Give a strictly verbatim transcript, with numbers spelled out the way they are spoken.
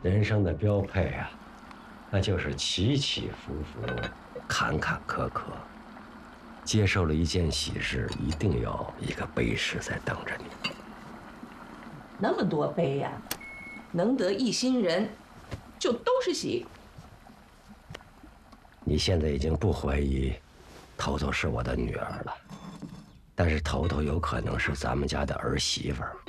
人生的标配啊，那就是起起伏伏，坎坎坷坷。接受了一件喜事，一定有一个悲事在等着你。 那么多悲呀、啊，能得一心人，就都是喜。 你现在已经不怀疑头头是我的女儿了，但是头头有可能是咱们家的儿媳妇儿。